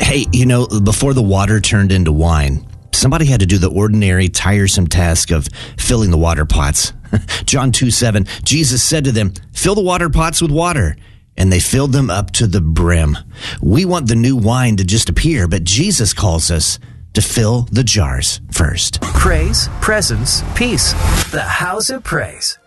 Hey, before the water turned into wine, somebody had to do the ordinary, tiresome task of filling the water pots. John 2:7, Jesus said to them, "Fill the water pots with water." And they filled them up to the brim. We want the new wine to just appear, but Jesus calls us to fill the jars first. Praise, presence, peace. The House of Praise.